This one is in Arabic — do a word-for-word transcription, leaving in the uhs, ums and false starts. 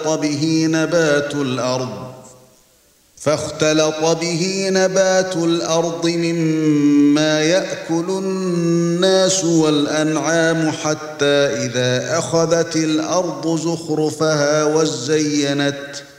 به نبات الأرض فاختلط به نبات الأرض مما يأكل الناس والأنعام حتى إذا أخذت الأرض زخرفها وزينت